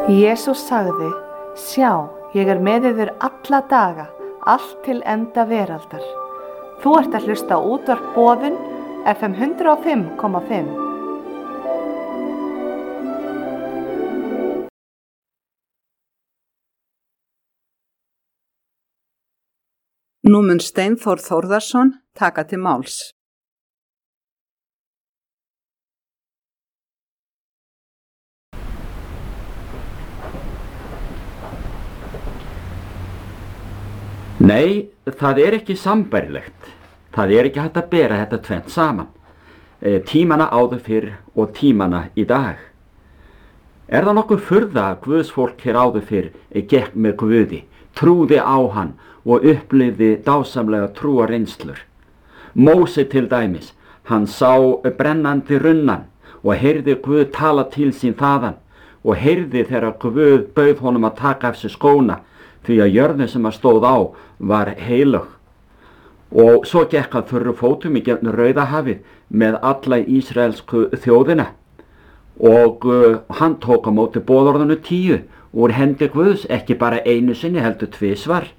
Jesús sagði: Sjá, ég með yður alla daga, allt til enda veraldar. Þú ert að hlusta á útvarp Boðun, FM 105,5. Nú mun Steinþór Þórðarson taka til máls. Nei, það ekki sambærilegt. Það ekki hægt að bera þetta tvennt saman. Tímana áður fyrr og tímana í dag. Það nokkuð furða að Guðsfólk hér áður fyrr gekk með Guði, trúði á hann og upplifði dásamlega trúarreynslur. Móse til dæmis, hann sá brennandi runnan og heyrði Guð tala til sín þaðan og heyrði þegar Guð bauð honum að taka af sig skóna því að jörðin sem hann stóð á var heilög. Og svo gekk hann þurru fótum í gegnum Rauðahafið með alla ísraelsku þjóðina og hann tók á móti boðorðinu 10 úr hendi Guðs, ekki bara einu sinni heldur tvisvar.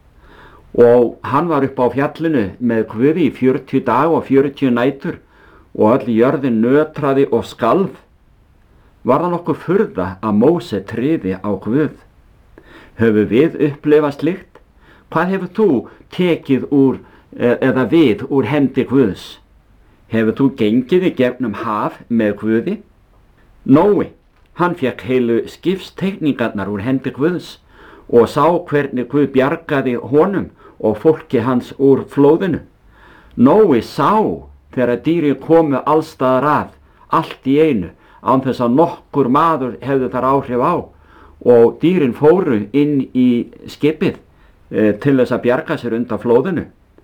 Og hann var upp á fjallinu með Guði í 40 daga og 40 nætur og öll jörðin nötraði og skalf. Var það nokkuð furða að Móse tryði á Guð? Höfum við upplifað slíkt? Hvað hefur þú tekið eða við úr hendi Guðs? Hefur þú gengið í gegnum haf með Guði? Nói, hann fékk heilu skipsteikningarnar úr hendi Guðs og sá hvernig Guð bjargaði honum og fólki hans úr flóðinu. Nói sá þegar dýrin komu allstaðar að, allt í einu, án þess að nokkur maður hefði þar áhrif á og dýrin fóru inn í skipið til þess að bjarga sér undan flóðinu.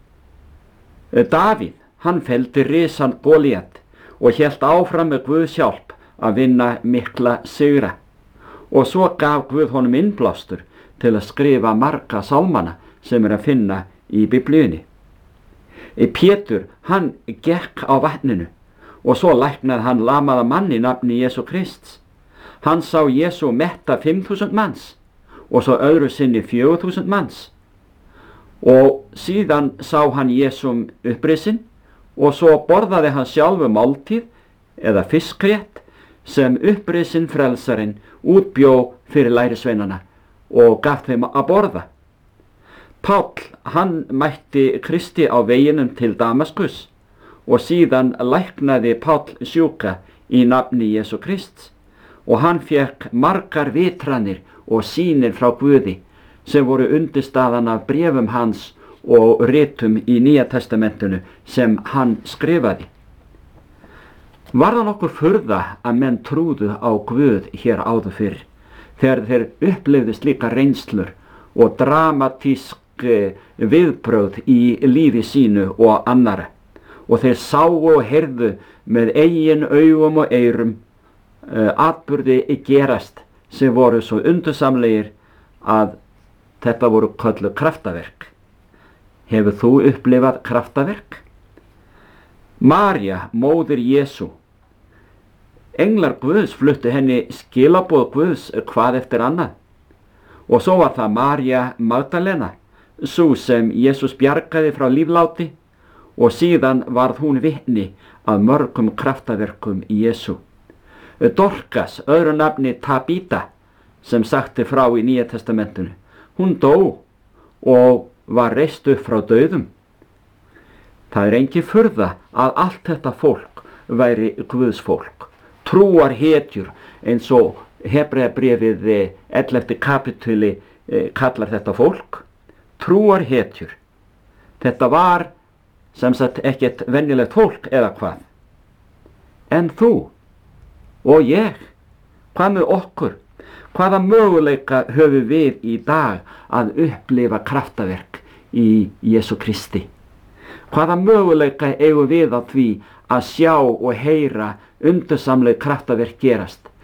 Davíð, hann felldi risann Golíat og hélt áfram með Guðs hjálp að vinna mikla sigra. Og svo gaf Guð honum innblástur til að skrifa marga sálmana sem að finna í Biblíunni. Pétur, hann gekk á vatninu og svo læknaði hann lamaða mann í nafni Jesú Krists. Hann sá Jesú metta 5.000 manns og svo öðru sinni 4.000 manns. Og síðan sá hann Jesú upprisinn og svo borðaði hann sjálfu máltíð eða fiskrétt sem upprisinn frelsarinn útbjó fyrir lærisveinana og gaf þeim að borða. Páll, hann mætti Kristi á veginum til Damaskus og síðan læknaði Páll sjúka í nafni Jesú Krists og hann fékk margar vitranir og sýnir frá Guði sem voru undirstaðan af bréfum hans og ritum í Nýja testamentinu sem hann skrifaði. Var það nokkur furða að menn trúðu á Guð hér áður fyrr þegar þeir upplifðu slíka reynslur og dramatísk viðbrögð í lífi sínu og annara og þeir sáu og heyrðu með eigin augum og eyrum atburði gerast sem voru svo undursamlegir að þetta voru kölluð kraftaverk. Hefur þú upplifað kraftaverk? María, móðir Jesú. Englar Guðs fluttu henni skilaboð Guðs hvað eftir annað. Og svo var það María Magdalena, sú sem Jesús bjargaði frá lífláti og síðan varð hún vitni að mörgum kraftaverkum Jesú. Dorkas, öðru nafni Tabíta, sem sagti frá í Nýja testamentinu. Hún dó og var reist upp frá dauðum. Það engin furða að allt þetta fólk væri Guðs fólk. Trúar hetjur eins og Hebreabréfið 11. kapítuli kallar þetta fólk. Trúar hetjur. Þetta var sem sagt ekkert venjulegt fólk eða hvað. En þú og ég, hvað með okkur? Hvaða möguleika höfum við í dag að upplifa kraftaverk í Jesú Kristi? Hvaða möguleika eigum við á því að sjá og heyra undursamleg kraftaverk gerast?